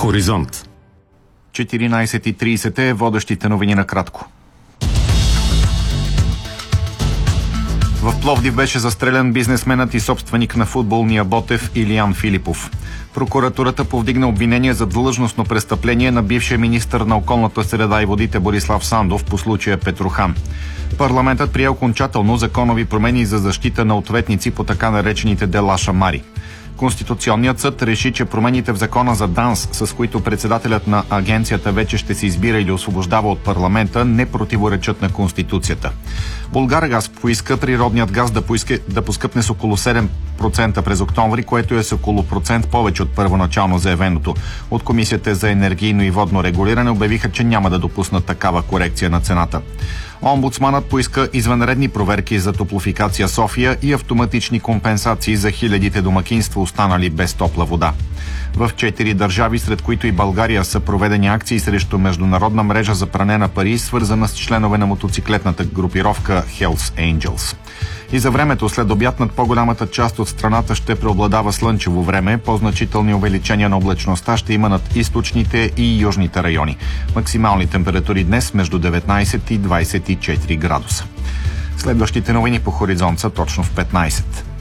Хоризонт. 14:30 е водещите новини на кратко. В Пловдив беше застрелян бизнесменът и собственик на футболния Ботев Илиян Филипов. Прокуратурата повдигна обвинение за длъжностно престъпление на бившия министър на околната среда и водите Борислав Сандов по случая Петрохан. Парламентът прие окончателно законови промени за защита на ответници по така наречените дела Шамари. Конституционният съд реши, че промените в закона за ДАНС, с които председателят на агенцията вече ще се избира или освобождава от парламента, не противоречат на Конституцията. Булгаргаз поиска природният газ да поскъпне с около 7% през октомври, което е с около процент повече от първоначално заявеното. От Комисията за енергийно и водно регулиране обявиха, че няма да допуснат такава корекция на цената. Омбудсманът поиска извънредни проверки за Топлофикация София и автоматични компенсации за хилядите домакинства, останали без топла вода. В 4 държави, сред които и България, са проведени акции срещу международна мрежа за пране на пари, свързана с членове на мотоциклетната групировка Hells Angels. И за времето, след обяд над по-голямата част от страната ще преобладава слънчево време. По-значителни увеличения на облачността ще има над източните и южните райони. Максимални температури днес между 19 и 24 градуса. Следващите новини по Хоризонт са точно в 15.